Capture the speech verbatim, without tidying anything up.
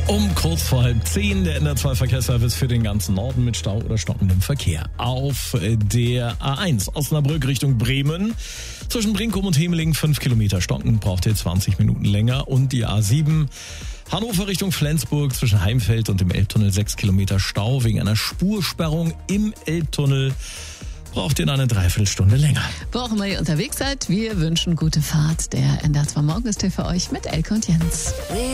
Um kurz vor halb zehn der N D R zwei Verkehrsservice für den ganzen Norden mit Stau oder stockendem Verkehr. Auf der A eins Osnabrück Richtung Bremen. Zwischen Brinkum und Hemeling fünf Kilometer stocken, braucht ihr zwanzig Minuten länger. Und die A sieben Hannover Richtung Flensburg zwischen Heimfeld und dem Elbtunnel sechs Kilometer Stau wegen einer Spursperrung im Elbtunnel. Braucht ihr dann eine Dreiviertelstunde länger. Wo auch immer ihr unterwegs seid, wir wünschen gute Fahrt. Der N D R zwei Morgen ist hier für euch mit Elke und Jens.